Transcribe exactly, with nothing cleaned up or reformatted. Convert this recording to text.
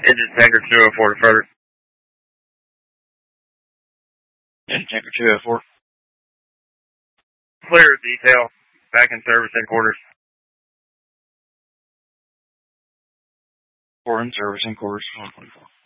Engine tanker two oh four to further. Engine tanker two oh four. Clear of detail. Back in service headquarters. Four in service headquarters. one twenty-four.